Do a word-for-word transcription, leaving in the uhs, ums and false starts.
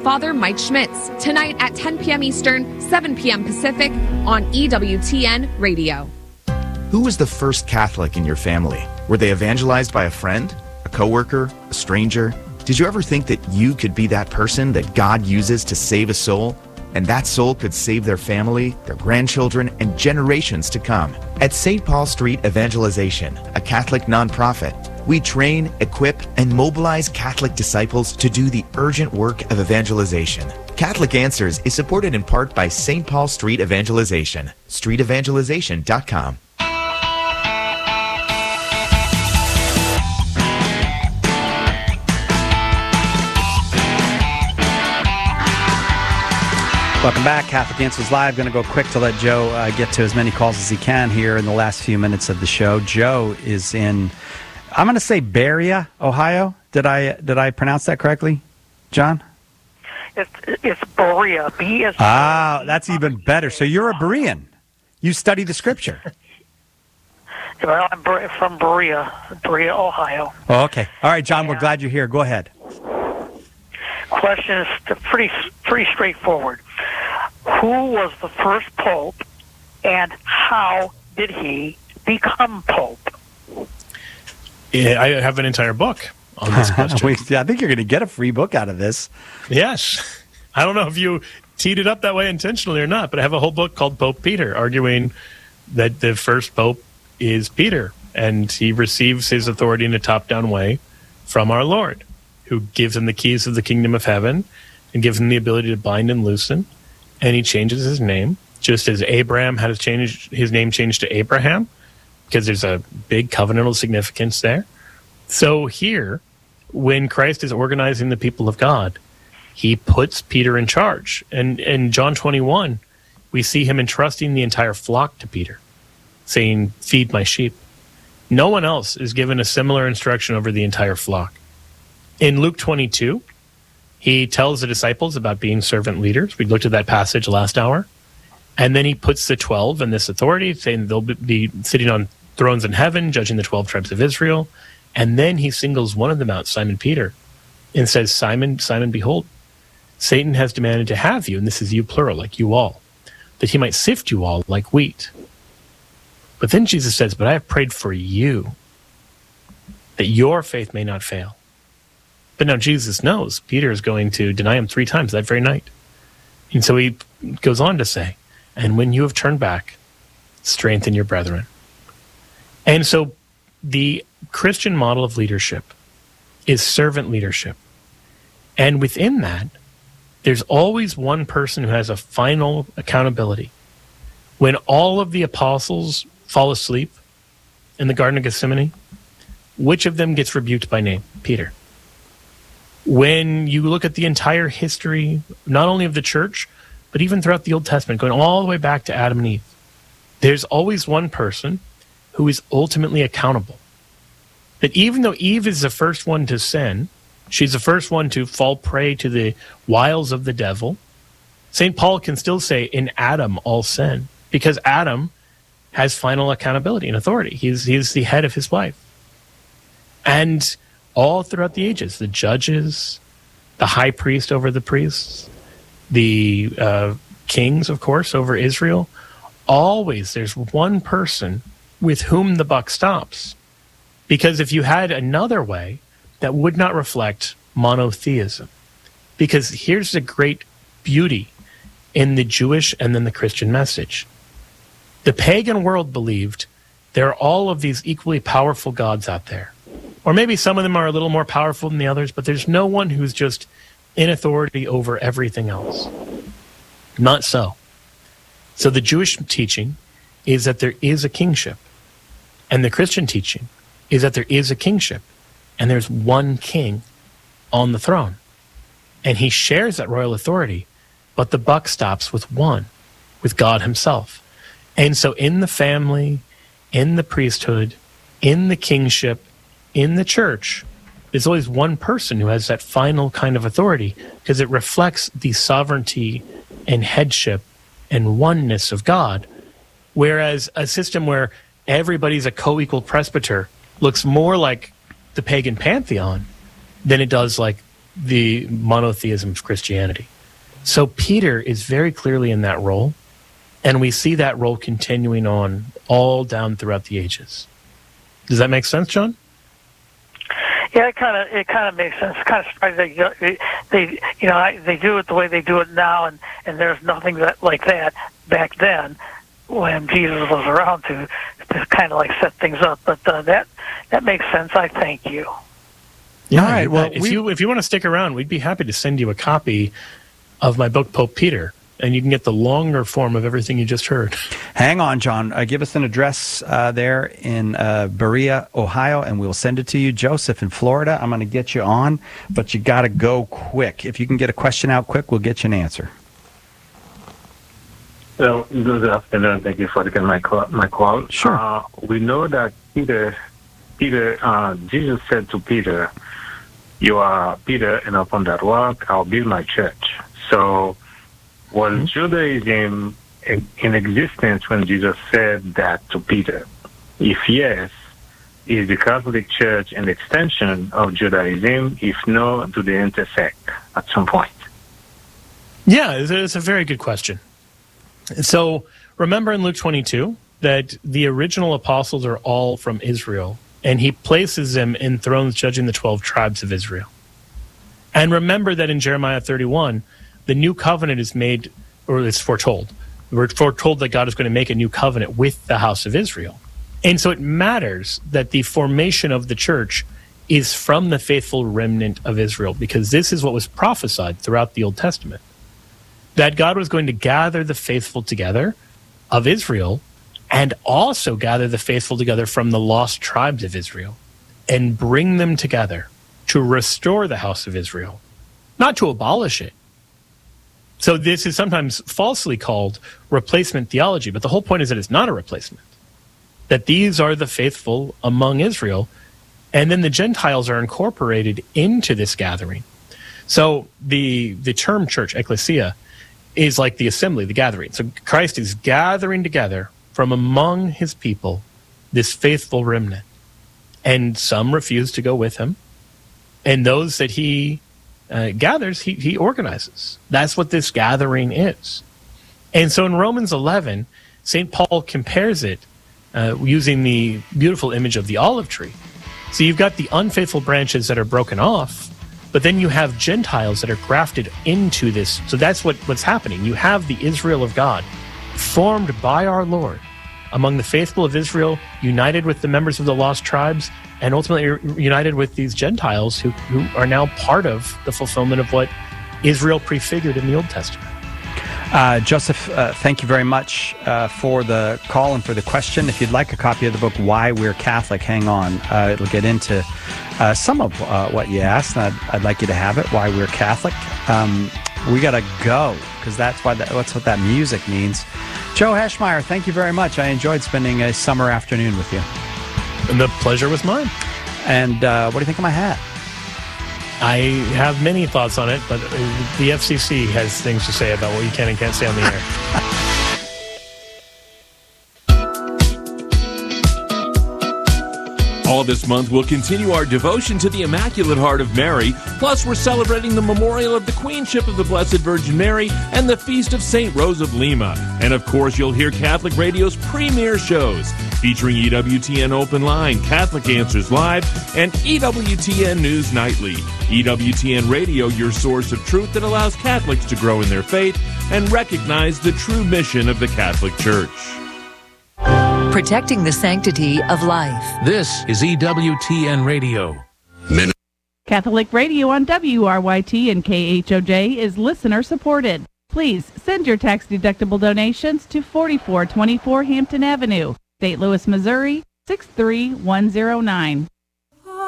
Father Mike Schmitz, tonight at ten p.m. Eastern, seven p.m. Pacific on E W T N Radio. Who was the first Catholic in your family? Were they evangelized by a friend, a coworker, a stranger? Did you ever think that you could be that person that God uses to save a soul? And that soul could save their family, their grandchildren, and generations to come. At Saint Paul Street Evangelization, a Catholic nonprofit, we train, equip, and mobilize Catholic disciples to do the urgent work of evangelization. Catholic Answers is supported in part by Saint Paul Street Evangelization, street evangelization dot com. Welcome back. Catholic Answers Live. Going to go quick to let Joe uh, get to as many calls as he can here in the last few minutes of the show. Joe is in, I'm going to say Berea, Ohio. Did I did I pronounce that correctly, John? It's it's Berea. B is ah, that's even better. So you're a Berean. You study the Scripture. Well, I'm from Berea, Berea, Ohio. Oh, okay. All right, John. We're glad you're here. Go ahead. Question is pretty pretty straightforward. Who was the first pope, and how did he become pope? Yeah, I have an entire book on this question. Wait, I think you're going to get a free book out of this. Yes. I don't know if you teed it up that way intentionally or not, but I have a whole book called Pope Peter, arguing that the first pope is Peter, and he receives his authority in a top-down way from our Lord, who gives him the keys of the kingdom of heaven and gives him the ability to bind and loosen. And he changes his name, just as Abraham had his, change, his name changed to Abraham, because there's a big covenantal significance there. So here, when Christ is organizing the people of God, he puts Peter in charge. And in John twenty-one, we see him entrusting the entire flock to Peter, saying, "Feed my sheep." No one else is given a similar instruction over the entire flock. In Luke twenty-two, he tells the disciples about being servant leaders. We looked at that passage last hour. And then he puts the twelve in this authority, saying they'll be sitting on thrones in heaven, judging the twelve tribes of Israel. And then he singles one of them out, Simon Peter, and says, Simon, Simon, behold, Satan has demanded to have you, and this is you plural, like you all, that he might sift you all like wheat. But then Jesus says, but I have prayed for you, that your faith may not fail. But now Jesus knows Peter is going to deny him three times that very night. And so he goes on to say, and when you have turned back, strengthen your brethren. And so the Christian model of leadership is servant leadership. And within that, there's always one person who has a final accountability. When all of the apostles fall asleep in the Garden of Gethsemane, which of them gets rebuked by name? Peter. When you look at the entire history, not only of the church, but even throughout the Old Testament, going all the way back to Adam and Eve, there's always one person who is ultimately accountable. That even though Eve is the first one to sin, she's the first one to fall prey to the wiles of the devil, Saint Paul can still say, in Adam all sin, because Adam has final accountability and authority. He's, he's the head of his wife. And all throughout the ages, the judges, the high priest over the priests, the uh, kings, of course, over Israel, always there's one person with whom the buck stops. Because if you had another way, that would not reflect monotheism. Because here's the great beauty in the Jewish and then the Christian message. The pagan world believed there are all of these equally powerful gods out there. Or maybe some of them are a little more powerful than the others, but there's no one who's just in authority over everything else. Not so. So the Jewish teaching is that there is a kingship. And the Christian teaching is that there is a kingship. And there's one king on the throne. And he shares that royal authority, but the buck stops with one, with God himself. And so in the family, in the priesthood, in the kingship, in the church, there's always one person who has that final kind of authority, because it reflects the sovereignty and headship and oneness of God. Whereas a system where everybody's a co-equal presbyter looks more like the pagan pantheon than it does like the monotheism of Christianity. So Peter is very clearly in that role, and we see that role continuing on all down throughout the ages. Does that make sense, John? Yeah, it kind of it kind of makes sense. It's kind of surprising they, they you know they do it the way they do it now, and, and there's nothing that like that back then when Jesus was around to to kind of like set things up. But uh, that that makes sense. I thank you. Yeah, all right. Well, if we, you if you want to stick around, we'd be happy to send you a copy of my book, Pope Peter, and you can get the longer form of everything you just heard. hang on, John. Uh, give us an address uh, there in uh, Berea, Ohio, and we'll send it to you. Joseph in Florida, I'm going to get you on, but you got to go quick. If you can get a question out quick, we'll get you an answer. Well, good afternoon. Thank you for taking my call. My call. Sure. Uh, we know that Peter, Peter, uh, Jesus said to Peter, "You are Peter, and upon that rock I'll build my church." So, was mm-hmm. Judaism in, in existence when Jesus said that to Peter? If yes, is the Catholic Church an extension of Judaism? If no, do they intersect at some point? Yeah, it's a, it's a very good question. So remember in Luke twenty-two that the original apostles are all from Israel, and he places them in thrones judging the twelve tribes of Israel. And remember that in Jeremiah thirty-one, the new covenant is made, or it's foretold. We're foretold that God is going to make a new covenant with the house of Israel. And so it matters that the formation of the church is from the faithful remnant of Israel, because this is what was prophesied throughout the Old Testament, that God was going to gather the faithful together of Israel and also gather the faithful together from the lost tribes of Israel and bring them together to restore the house of Israel, not to abolish it. So this is sometimes falsely called replacement theology, but the whole point is that it's not a replacement, that these are the faithful among Israel, and then the Gentiles are incorporated into this gathering. So the the term church, ecclesia, is like the assembly, the gathering. So Christ is gathering together from among his people this faithful remnant, and some refuse to go with him, and those that he uh, gathers, he, he organizes. That's what this gathering is. And so in Romans eleven, Saint Paul compares it uh, using the beautiful image of the olive tree. So you've got the unfaithful branches that are broken off, but then you have Gentiles that are grafted into this. So that's what, what's happening. You have the Israel of God formed by our Lord among the faithful of Israel, united with the members of the lost tribes, and ultimately united with these Gentiles who, who are now part of the fulfillment of what Israel prefigured in the Old Testament. Uh, Joseph, uh, thank you very much uh, for the call and for the question. If you'd like a copy of the book, Why We're Catholic, hang on. Uh, it'll get into uh, some of uh, what you asked, and I'd, I'd like you to have it, Why We're Catholic. Um, we got to go, because that's, why that, that's what that music means. Joe Heschmeyer, thank you very much. I enjoyed spending a summer afternoon with you. And the pleasure was mine. And uh, what do you think of my hat? I have many thoughts on it, but the F C C has things to say about what you can and can't say on the air. All this month, we'll continue our devotion to the Immaculate Heart of Mary. Plus, we're celebrating the memorial of the Queenship of the Blessed Virgin Mary and the Feast of Saint Rose of Lima. And of course, you'll hear Catholic Radio's premier shows featuring E W T N Open Line, Catholic Answers Live, and E W T N News Nightly. E W T N Radio, your source of truth that allows Catholics to grow in their faith and recognize the true mission of the Catholic Church. Protecting the sanctity of life. This is E W T N Radio. Min- Catholic Radio on W R Y T and K H O J is listener supported. Please send your tax-deductible donations to forty-four twenty-four Hampton Avenue, Saint Louis, Missouri, six three one zero nine.